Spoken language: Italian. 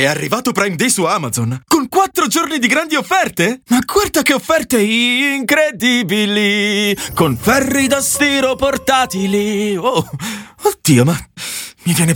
È arrivato Prime Day su Amazon, con 4 giorni di grandi offerte? Ma guarda che offerte incredibili! Con ferri da stiro portatili! Oh, oddio, ma mi viene